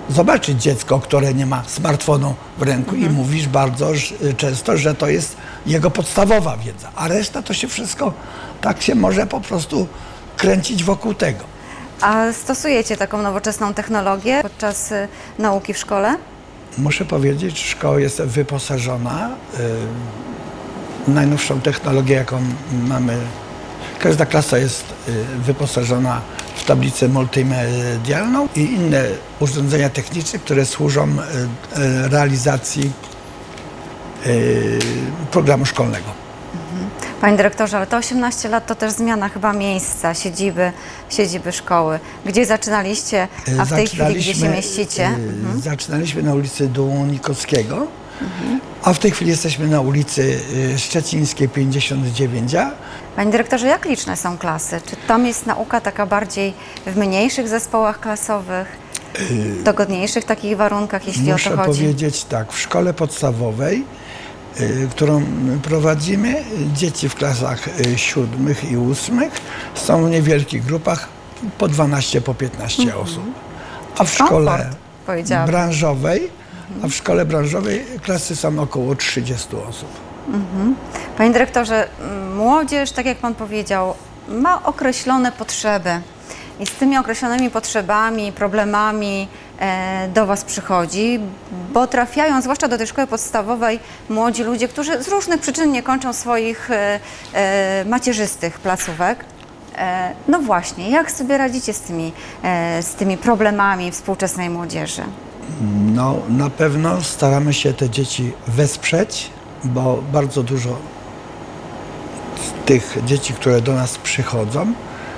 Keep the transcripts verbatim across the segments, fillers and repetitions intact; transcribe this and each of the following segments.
zobaczyć dziecko, które nie ma smartfonu w ręku mhm. i mówisz bardzo często, że to jest jego podstawowa wiedza, a reszta to się wszystko tak się może po prostu kręcić wokół tego. A stosujecie taką nowoczesną technologię podczas y, nauki w szkole? Muszę powiedzieć, że szkoła jest wyposażona w najnowszą technologię, jaką mamy. Każda klasa jest wyposażona w tablicę multimedialną i inne urządzenia techniczne, które służą realizacji programu szkolnego. Mhm. Panie dyrektorze, ale to osiemnaście lat to też zmiana chyba miejsca, siedziby, siedziby szkoły. Gdzie zaczynaliście, a w tej chwili gdzie się mieścicie? Mhm. Zaczynaliśmy na ulicy Dunikowskiego, mhm. a w tej chwili jesteśmy na ulicy Szczecińskiej pięćdziesiąt dziewięć A. Panie dyrektorze, jak liczne są klasy? Czy tam jest nauka taka bardziej w mniejszych zespołach klasowych, w dogodniejszych takich warunkach, jeśli Muszę o to chodzi? powiedzieć tak, w szkole podstawowej, którą prowadzimy, dzieci w klasach siódmych i ósmych są w niewielkich grupach po dwanaście, po piętnaście mhm. osób. A w szkole branżowej, a w szkole branżowej klasy są około trzydziestu osób. Mhm. Panie dyrektorze, młodzież, tak jak pan powiedział, ma określone potrzeby i z tymi określonymi potrzebami, problemami e, do was przychodzi, bo trafiają, zwłaszcza do tej szkoły podstawowej, młodzi ludzie, którzy z różnych przyczyn nie kończą swoich e, e, macierzystych placówek. E, no właśnie, jak sobie radzicie z tymi, e, z tymi problemami współczesnej młodzieży? No, na pewno staramy się te dzieci wesprzeć, bo bardzo dużo z tych dzieci, które do nas przychodzą,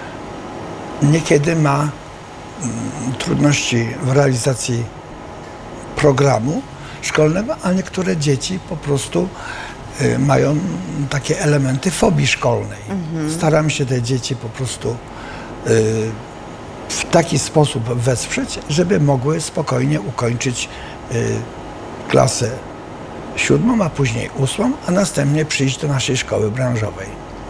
niekiedy ma mm, trudności w realizacji programu szkolnego, a niektóre dzieci po prostu y, mają takie elementy fobii szkolnej. Mhm. Staramy się te dzieci po prostu y, w taki sposób wesprzeć, żeby mogły spokojnie ukończyć y, klasę siódmą, a później ósmą, a następnie przyjść do naszej szkoły branżowej.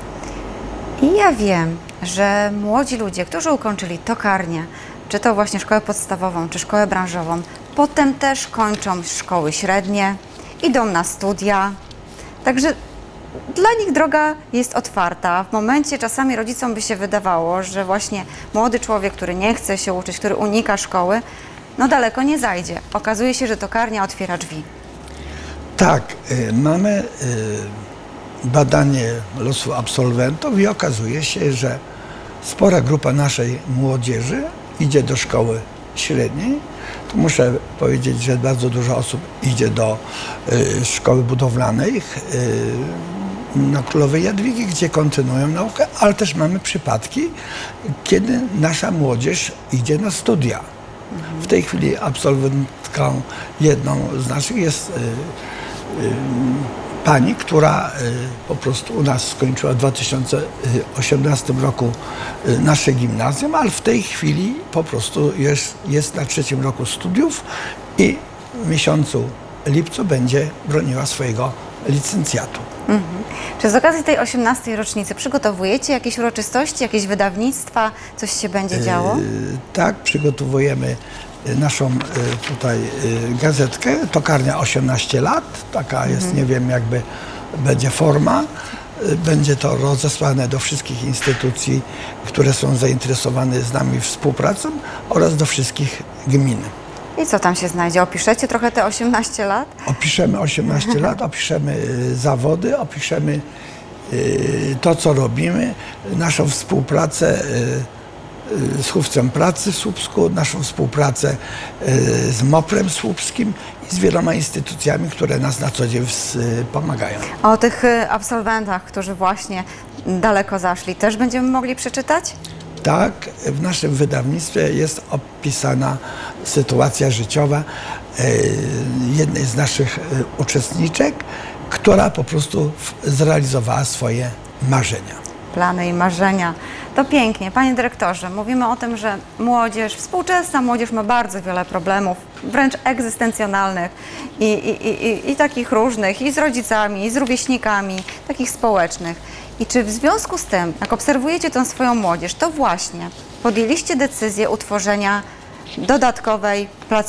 I ja wiem, że młodzi ludzie, którzy ukończyli tokarnię, czy to właśnie szkołę podstawową, czy szkołę branżową, potem też kończą szkoły średnie, idą na studia. Także dla nich droga jest otwarta. W momencie czasami rodzicom by się wydawało, że właśnie młody człowiek, który nie chce się uczyć, który unika szkoły, no daleko nie zajdzie. Okazuje się, że tokarnia otwiera drzwi. Tak, y, mamy y, badanie losu absolwentów i okazuje się, że spora grupa naszej młodzieży idzie do szkoły średniej. Tu muszę powiedzieć, że bardzo dużo osób idzie do y, szkoły budowlanej y, na Królowej Jadwigi, gdzie kontynuują naukę, ale też mamy przypadki, kiedy nasza młodzież idzie na studia. W tej chwili absolwentką jedną z naszych jest y, y, pani, która y, po prostu u nas skończyła w dwa tysiące osiemnastym roku y, nasze gimnazjum, ale w tej chwili po prostu jest, jest na trzecim roku studiów i w miesiącu lipcu będzie broniła swojego licencjatu. Mhm. Czy z okazji tej osiemnastej rocznicy przygotowujecie jakieś uroczystości, jakieś wydawnictwa, coś się będzie działo? Yy, tak, przygotowujemy naszą y, tutaj y, gazetkę, Tokarnia osiemnaście lat, taka jest, mhm. nie wiem jakby będzie forma, y, będzie to rozesłane do wszystkich instytucji, które są zainteresowane z nami współpracą oraz do wszystkich gmin. I co tam się znajdzie? Opiszecie trochę te osiemnaście lat? Opiszemy osiemnaście lat, opiszemy y, zawody, opiszemy y, to, co robimy, naszą współpracę y, z Chówcem Pracy w Słupsku, naszą współpracę y, z MOPR-em słupskim i z wieloma instytucjami, które nas na co dzień y, pomagają. A o tych y, absolwentach, którzy właśnie daleko zaszli, też będziemy mogli przeczytać? Tak, w naszym wydawnictwie jest opisana sytuacja życiowa y, jednej z naszych y, uczestniczek, która po prostu w, zrealizowała swoje marzenia. Plany i marzenia. To pięknie. Panie dyrektorze, mówimy o tym, że młodzież, współczesna młodzież ma bardzo wiele problemów, wręcz egzystencjonalnych i, i, i, i takich różnych, i z rodzicami, i z rówieśnikami, takich społecznych. I czy w związku z tym, jak obserwujecie tę swoją młodzież, to właśnie podjęliście decyzję utworzenia dodatkowej placówki